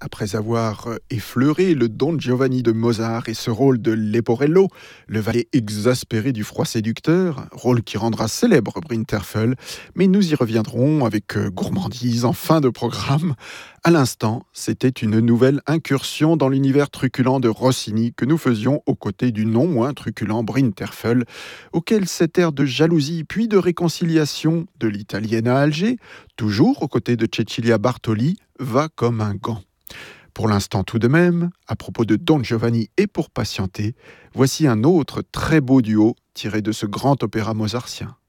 Après avoir effleuré le Don Giovanni de Mozart et ce rôle de Leporello, le valet exaspéré du froid séducteur, rôle qui rendra célèbre Brinterfell, mais nous y reviendrons avec gourmandise en fin de programme. À l'instant, c'était une nouvelle incursion dans l'univers truculent de Rossini que nous faisions aux côtés du non moins truculent Brinterfell, auquel cet air de jalousie puis de réconciliation de l'italienne à Alger, toujours aux côtés de Cecilia Bartoli, va comme un gant. Pour l'instant tout de même, à propos de Don Giovanni et pour patienter, voici un autre très beau duo tiré de ce grand opéra mozartien.